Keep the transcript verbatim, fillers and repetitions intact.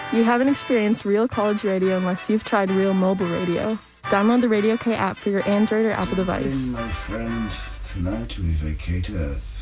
You haven't experienced real college radio unless you've tried real mobile radio. Download the Radio K app for your Android or Apple device. My friends, tonight we vacate Earth.